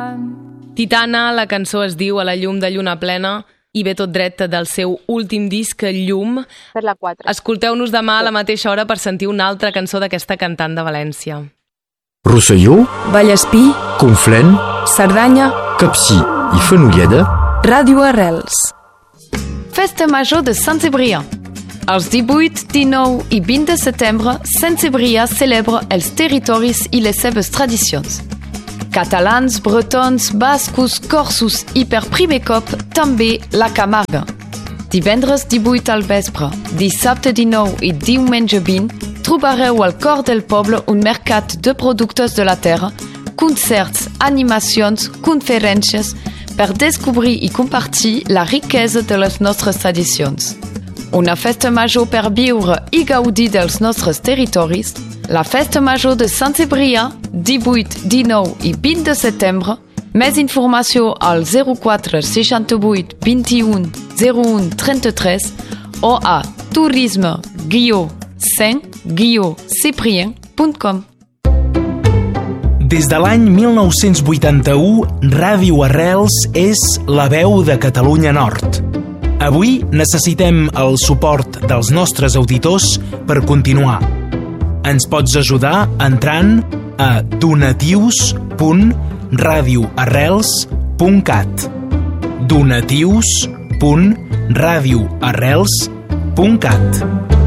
Titana, la cançó es diu A la llum de lluna plena i ve tot dret del seu últim disc, Llum. Per la 4. Escolteu-nos demà a la mateixa hora per sentir una altra cançó d'aquesta cantant de València. Rosselló, Vallespí, Conflent, Cerdanya, Capcir i Fenolleda. Ràdio Arrels. Festa Major de Sant-Cebrià. Els 18, 19 i 20 de setembre, Sant-Cebrià celebra els territoris i les seves tradicions. Catalans, bretons, bascos, corsos i per primer cop també la Camarga. Divendres 18 al vespre, dissabte 19 i diumenge 20 trobareu al cor del poble un mercat de productes de la terra, concerts, animacions, conferències per descobrir i compartir la riquesa de les nostres tradicions. Una festa major per viure i gaudir dels nostres territoris, la Festa Major de Sant-Cebrià, 18, 19 i 20 de setembre. Més informació al 04 68 21 01 33 o a turisme-saint-cyprien.com. Des de l'any 1981, Ràdio Arrels és la veu de Catalunya Nord. Avui necessitem el suport dels nostres auditors per continuar. Ens pots ajudar entrant a donatius.radioarrels.cat donatius.radioarrels.cat